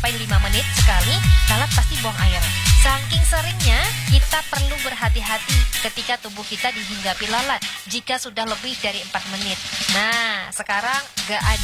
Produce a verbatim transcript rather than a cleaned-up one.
sampai lima menit sekali, lalat pasti buang air. Saking seringnya, kita perlu berhati-hati ketika tubuh kita dihinggapi lalat jika sudah lebih dari empat menit. Nah, sekarang gak ada